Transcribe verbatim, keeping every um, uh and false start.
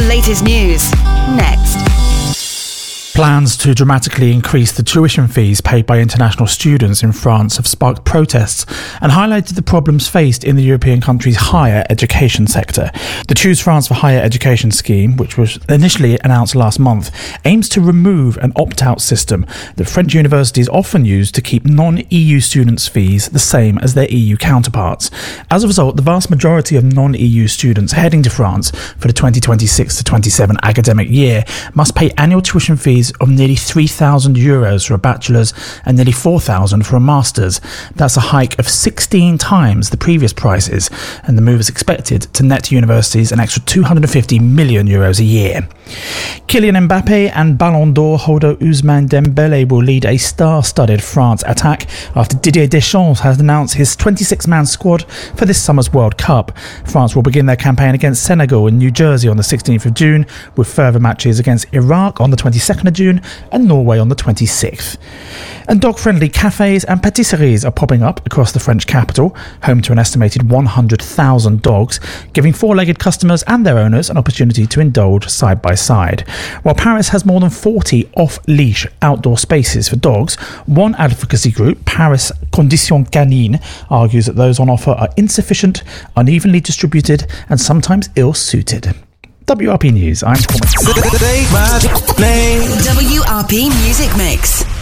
latest news, next. Plans to dramatically increase the tuition fees paid by international students in France have sparked protests and highlighted the problems faced in the European country's higher education sector. The Choose France for Higher Education scheme, which was initially announced last month, aims to remove an opt-out system that French universities often use to keep non-E U students' fees the same as their E U counterparts. As a result, the vast majority of non-E U students heading to France for the twenty twenty-six to twenty-seven academic year must pay annual tuition fees of nearly three thousand euros for a bachelor's and nearly four thousand for a master's. That's a hike of sixteen times the previous prices, and the move is expected to net universities an extra two hundred fifty million euros a year. Kylian Mbappe and Ballon d'Or holder Ousmane Dembele will lead a star-studded France attack after Didier Deschamps has announced his twenty-six man squad for this summer's World Cup. France will begin their campaign against Senegal in New Jersey on the sixteenth of June, with further matches against Iraq on the twenty-second of June and Norway on the twenty-sixth. And dog-friendly cafes and patisseries are popping up across the French capital, home to an estimated one hundred thousand dogs, giving four-legged customers and their owners an opportunity to indulge side by side. While Paris has more than forty off-leash outdoor spaces for dogs, one advocacy group, Paris Conditions Canines, argues that those on offer are insufficient, unevenly distributed and sometimes ill-suited. W R P News, I'm Thomas. W R P Music Mix.